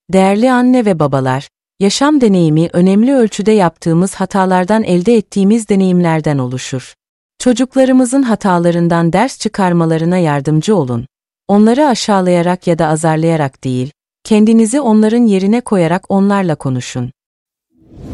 Değerli anne ve babalar, yaşam deneyimi önemli ölçüde yaptığımız hatalardan elde ettiğimiz deneyimlerden oluşur. Çocuklarımızın hatalarından ders çıkarmalarına yardımcı olun. Onları aşağılayarak ya da azarlayarak değil, kendinizi onların yerine koyarak onlarla konuşun.